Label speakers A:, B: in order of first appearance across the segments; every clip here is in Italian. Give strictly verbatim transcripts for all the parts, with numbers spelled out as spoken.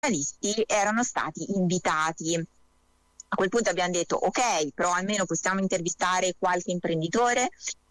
A: giornalisti erano stati invitati. A quel punto abbiamo detto ok, però almeno possiamo intervistare qualche imprenditore,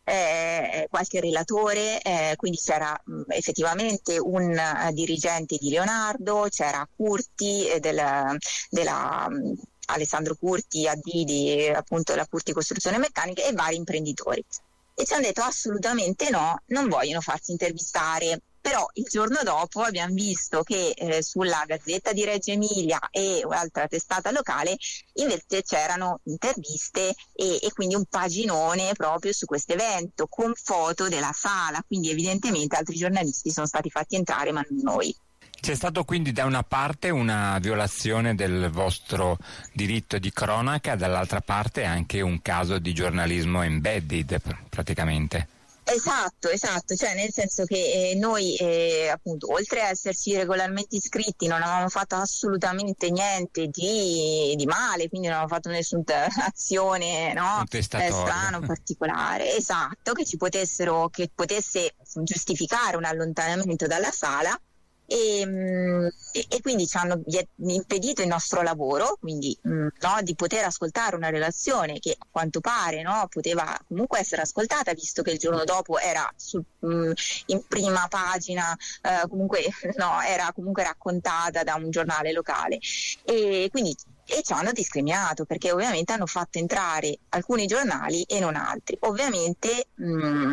A: eh, qualche relatore, eh, quindi c'era mh, effettivamente un uh, dirigente di Leonardo, c'era Curti eh, del, della mh, Alessandro Curti, A D di appunto la Curti Costruzione Meccanica, e vari imprenditori. E ci hanno detto assolutamente no, non vogliono farsi intervistare. Però il giorno dopo abbiamo visto che eh, sulla Gazzetta di Reggio Emilia e un'altra testata locale invece c'erano interviste e, e quindi un paginone proprio su questo evento con foto della sala, quindi evidentemente altri giornalisti sono stati fatti entrare ma non noi.
B: C'è stato quindi da una parte una violazione del vostro diritto di cronaca, dall'altra parte anche un caso di giornalismo embedded praticamente.
A: Esatto, esatto, cioè nel senso che eh, noi eh, appunto oltre a esserci regolarmente iscritti non avevamo fatto assolutamente niente di, di male, quindi non avevamo fatto nessuna azione no, eh, strano, particolare, esatto, che ci potessero, che potesse giustificare un allontanamento dalla sala. E, e, e quindi ci hanno impedito il nostro lavoro, quindi mh, no, di poter ascoltare una relazione che a quanto pare no, poteva comunque essere ascoltata, visto che il giorno dopo era su, mh, in prima pagina, eh, comunque no, era comunque raccontata da un giornale locale, e quindi e ci hanno discriminato perché ovviamente hanno fatto entrare alcuni giornali e non altri. Ovviamente mh,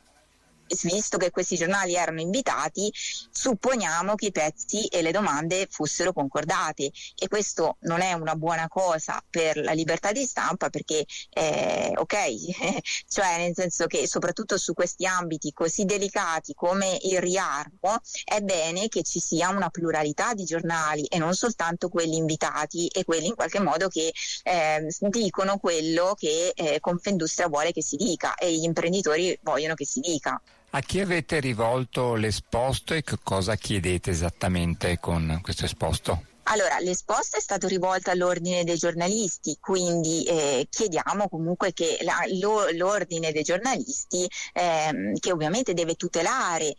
A: visto che questi giornali erano invitati, supponiamo che i pezzi e le domande fossero concordate, e questo non è una buona cosa per la libertà di stampa, perché eh, ok, cioè nel senso che soprattutto su questi ambiti così delicati come il riarmo è bene che ci sia una pluralità di giornali e non soltanto quelli invitati e quelli in qualche modo che eh, dicono quello che eh, Confindustria vuole che si dica e gli imprenditori vogliono che si dica.
B: A chi avete rivolto l'esposto e che cosa chiedete esattamente con questo esposto?
A: Allora, l'esposto è stato rivolto all'ordine dei giornalisti, quindi eh, chiediamo comunque che la, lo, l'ordine dei giornalisti, ehm, che ovviamente deve tutelare,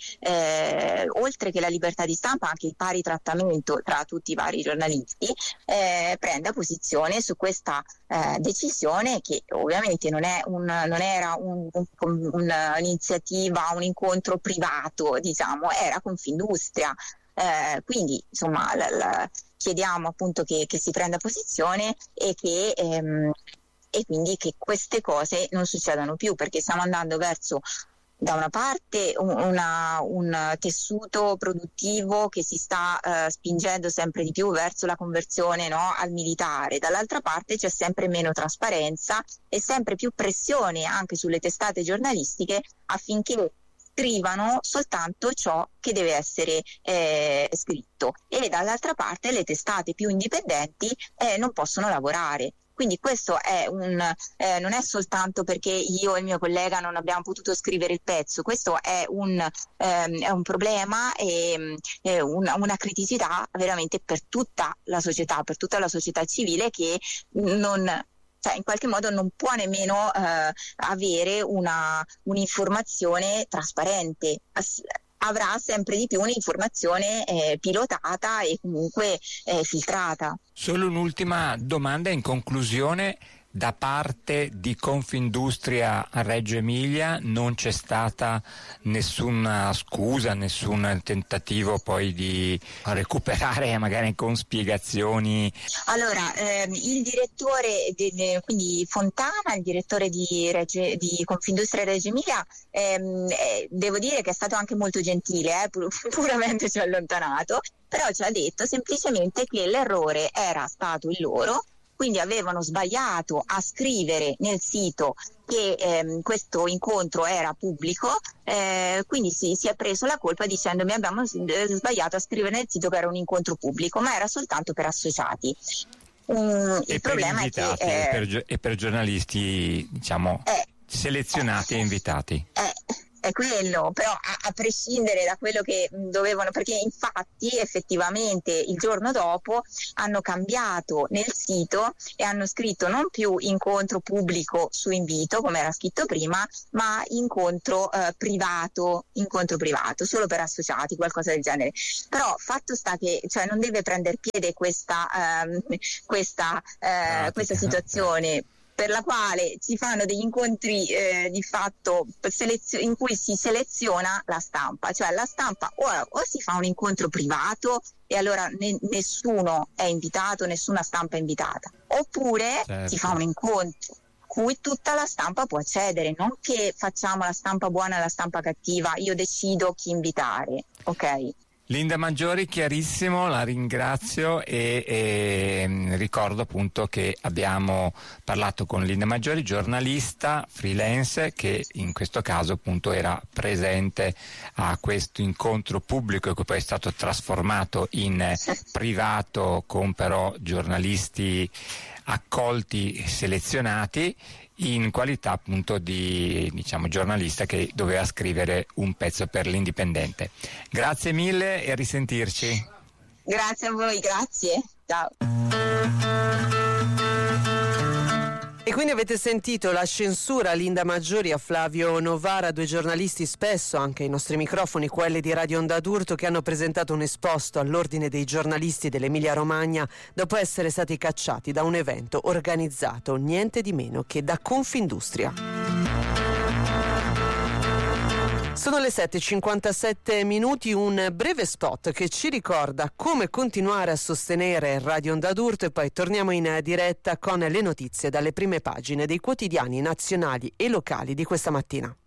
A: eh, oltre che la libertà di stampa, anche il pari trattamento tra tutti i vari giornalisti, eh, prenda posizione su questa eh, decisione, che ovviamente non, è un, non era un, un, un, un'iniziativa, un incontro privato, diciamo, era Confindustria. Eh, quindi insomma la, la, chiediamo appunto che, che si prenda posizione e che ehm, e quindi che queste cose non succedano più, perché stiamo andando verso da una parte una, un tessuto produttivo che si sta eh, spingendo sempre di più verso la conversione no, al militare, dall'altra parte c'è sempre meno trasparenza e sempre più pressione anche sulle testate giornalistiche affinché scrivano soltanto ciò che deve essere eh, scritto, e dall'altra parte le testate più indipendenti eh, non possono lavorare. Quindi questo è un, eh, non è soltanto perché io e il mio collega non abbiamo potuto scrivere il pezzo, questo è un, ehm, è un problema e è una, una criticità veramente per tutta la società, per tutta la società civile, che non... Cioè, in qualche modo non può nemmeno eh, avere una, un'informazione trasparente, As- avrà sempre di più un'informazione eh, pilotata e comunque eh, filtrata.
B: Solo un'ultima domanda in conclusione. Da parte di Confindustria a Reggio Emilia non c'è stata nessuna scusa, nessun tentativo poi di recuperare magari con spiegazioni?
A: Allora, ehm, il direttore, de, de, quindi Fontana, il direttore di, Regge, di Confindustria Reggio Emilia, ehm, eh, devo dire che è stato anche molto gentile, eh, pur, puramente ci ha allontanato, però ci ha detto semplicemente che l'errore era stato il loro, quindi avevano sbagliato a scrivere nel sito che ehm, questo incontro era pubblico, eh, quindi si, si è preso la colpa dicendomi abbiamo sbagliato a scrivere nel sito che era un incontro pubblico, ma era soltanto per associati. Um, il
B: e
A: problema
B: per invitati,
A: è che eh,
B: e, per, e per giornalisti diciamo
A: eh,
B: selezionati
A: eh,
B: e invitati.
A: Eh, è quello, però a, a prescindere da quello che dovevano, perché infatti effettivamente il giorno dopo hanno cambiato nel sito e hanno scritto non più incontro pubblico su invito come era scritto prima, ma incontro eh, privato, incontro privato solo per associati, qualcosa del genere. Però fatto sta che, cioè, non deve prendere piede questa ehm, questa, eh, questa situazione per la quale si fanno degli incontri eh, di fatto selezio- in cui si seleziona la stampa, cioè la stampa o, o si fa un incontro privato e allora ne- nessuno è invitato, nessuna stampa è invitata, oppure
B: certo.
A: si fa un incontro cui tutta la stampa può accedere, non che facciamo la stampa buona e la stampa cattiva, io decido chi invitare, ok?
B: Linda Maggiori, chiarissimo, la ringrazio e, e ricordo appunto che abbiamo parlato con Linda Maggiori, giornalista freelance, che in questo caso appunto era presente a questo incontro pubblico che poi è stato trasformato in privato con però giornalisti accolti, selezionati, in qualità appunto di, diciamo, giornalista che doveva scrivere un pezzo per l'Indipendente. Grazie mille e a risentirci.
A: Grazie a voi, grazie. Ciao.
C: E quindi avete sentito la censura a Linda Maggiori, a Flavio Novara, due giornalisti spesso anche ai nostri microfoni, quelli di Radio Onda d'Urto, che hanno presentato un esposto all'ordine dei giornalisti dell'Emilia Romagna dopo essere stati cacciati da un evento organizzato niente di meno che da Confindustria. Sono le sette e cinquantasette minuti, un breve spot che ci ricorda come continuare a sostenere Radio Onda d'Urto e poi torniamo in diretta con le notizie dalle prime pagine dei quotidiani nazionali e locali di questa mattina.